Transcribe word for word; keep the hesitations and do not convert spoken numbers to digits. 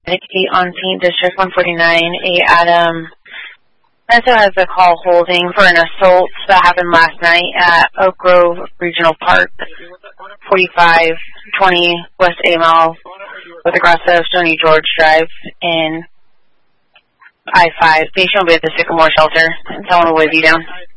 on Saint District one forty-nine, a Adam Mesa has a call holding for an assault that happened last night at Oak Grove Regional Park, forty-five twenty West eight Mile with aggressive Stony George Drive in I five. Patient will be at the Sycamore Shelter, and someone will wave you down.